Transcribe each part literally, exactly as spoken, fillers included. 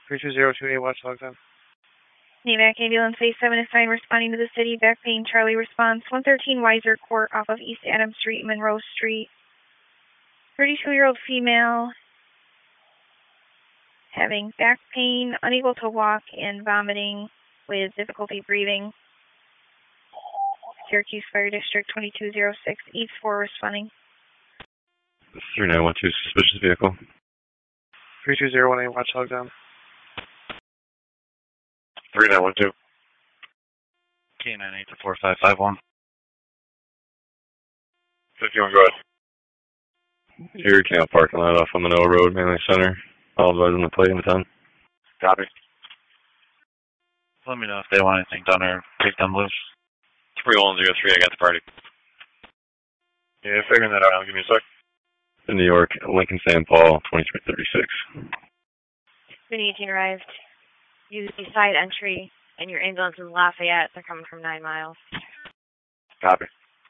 three two zero two eight, Watchdog ten. NAVAC ambulance A seven assigned responding to the city. Back pain. Charlie response. one thirteen Weiser Court off of East Adams Street, Monroe Street. thirty-two-year-old female having back pain, unable to walk, and vomiting with difficulty breathing. Syracuse Fire District twenty-two oh six, East four responding. three nine one two, suspicious vehicle. three two zero one eight, Watchdog down. three nine one two. K nine eight to four five five one. fifty-one, go ahead. Erie Canal parking lot off on Monroe Road, Manly Center. All advised on the plate in the town. Copy. Let me know if they want anything done or take them loose. three one zero three, I got the party. Yeah, figuring that out now. Give me a sec. In New York, Lincoln Saint Paul, twenty-three thirty-six. Spin eighteen arrived. Use the side entry, and your ambulance is Lafayette. They're coming from nine miles. Copy.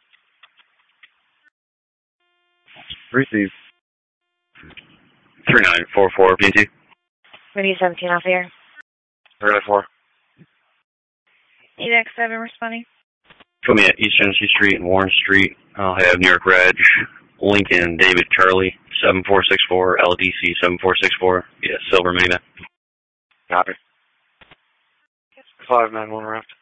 Receive. three nine four four, P T. Ready seventeen off the air. three nine four. NAVAC seven responding. Put me at East Genesee Street and Warren Street. I'll have New York Reg, Lincoln, David, Charlie, seven four six four, L D C seven four six four. Yeah, Silver Mesa. Copy. five nine one Raft.